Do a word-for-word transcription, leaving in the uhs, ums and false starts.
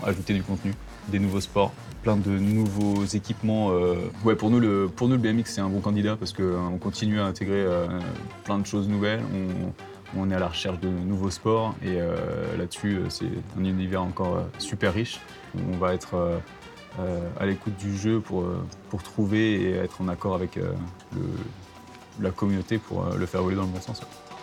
ajouter du contenu, des nouveaux sports, plein de nouveaux équipements. Euh... Ouais, pour nous, le, pour nous, le B M X, c'est un bon candidat parce qu'on continue à intégrer euh, plein de choses nouvelles. On, on est à la recherche de nouveaux sports et euh, là-dessus, c'est un univers encore euh, super riche. On va être euh, euh, à l'écoute du jeu pour, euh, pour trouver et être en accord avec euh, le, la communauté pour euh, le faire évoluer dans le bon sens. Ouais.